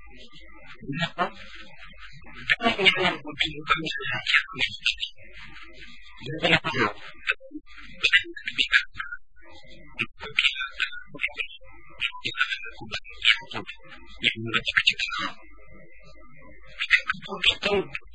Kenapa? Karena yang bukan saja dan kenapa? Yang mereka kecil. Itu